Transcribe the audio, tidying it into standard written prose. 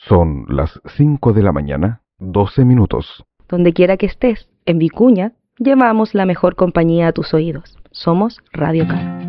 Son las 5 de la mañana, 12 minutos. Donde quiera que estés, en Vicuña, llevamos la mejor compañía a tus oídos. Somos Radio Car.